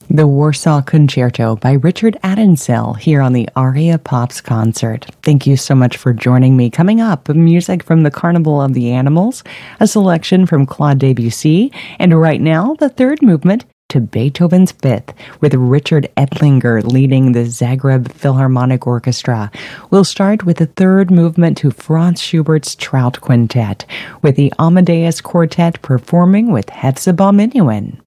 The Warsaw Concerto by Richard Addinsell here on the Aria Pops concert. Thank you so much for joining me. Coming up, music from the Carnival of the Animals, a selection from Claude Debussy, and right now, the third movement to Beethoven's Fifth, with Richard Ettlinger leading the Zagreb Philharmonic Orchestra. We'll start with the third movement to Franz Schubert's Trout Quintet, with the Amadeus Quartet performing with Hephzibah Minuin.